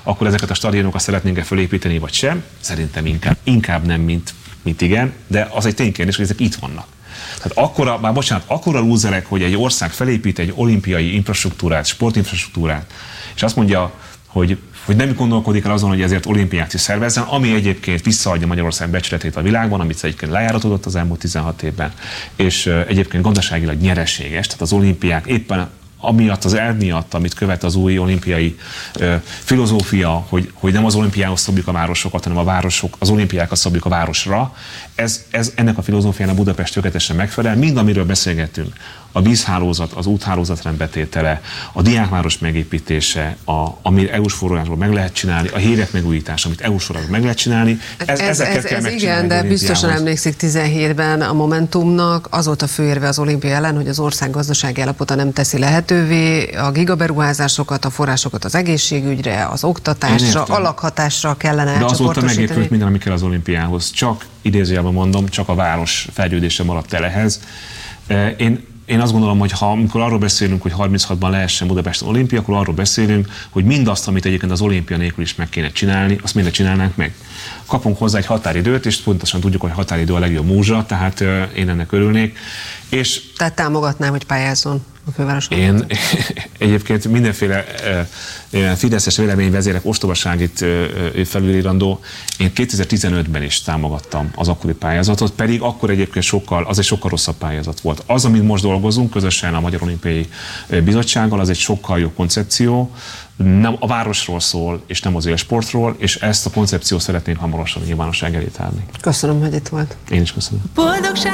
akkor ezeket a stadionokat szeretnénk-e fölépíteni, vagy sem? Szerintem inkább nem, mint igen, de az egy ténykérdés, hogy ezek itt vannak. Tehát akkora lúzerek, hogy egy ország felépít egy olimpiai infrastruktúrát, sportinfrastruktúrát, és azt mondja, hogy nem gondolkodik el azon, hogy ezért olimpiát is szervezzen, ami egyébként visszaadja Magyarország becsületét a világban, amit egyébként lejáratodott az elmúlt 16 évben, és egyébként gazdaságilag nyereséges, tehát az olimpiák éppen amiatt, az elv miatt, amit követ az új olimpiai filozófia, hogy nem az olimpiához szabjuk a városokat, hanem az olimpiákat szabjuk a városra, ennek a filozófiának Budapest tökéletesen megfelel. Mind, amiről beszélgetünk, a vízhálózat, az úthálózat rendbetétele, a diákváros megépítése, ami EU-s forrásból meg lehet csinálni, a hírek megújítása, amit EU-s forrásból meg lehet csinálni, ezeket kell megcsinálni. Igen, de biztosan emlékszik 17-ben a Momentumnak az volt a főérve az olimpia ellen, hogy az ország gazdasági állapota nem teszi lehetővé a gigaberuházásokat, a forrásokat az egészségügyre, az oktatásra, a lakhatásra kellene elcsoportosítani. De azóta megépült minden, ami kell az olimpiához. Csak, idézőjelben mondom, csak a város fejlődése maradt el ehhez. Én azt gondolom, hogy amikor arról beszélünk, hogy 36-ban lehessen Budapesten olimpia, akkor arról beszélünk, hogy mindazt, amit egyébként az olimpia nélkül is meg kéne csinálni, azt mindet csinálnánk meg. Kapunk hozzá egy határidőt, és pontosan tudjuk, hogy a határidő a legjobb múzsa, tehát én ennek örülnék. Tehát támogatnám, hogy pályázzon a főváros. Én egyébként mindenféle fideszes véleményvezérek ostobaságit felülírandó. Én 2015-ben is támogattam az akkori pályázatot, pedig akkor egyébként az egy sokkal rosszabb pályázat volt. Az, amit most dolgozunk közösen a Magyar Olimpiai Bizottsággal, az egy sokkal jobb koncepció, nem a városról szól, és nem az élsportról, és ezt a koncepciót szeretnénk hamarosan nyilvánosság elé tárni. Köszönöm, hogy itt volt. Én is köszönöm.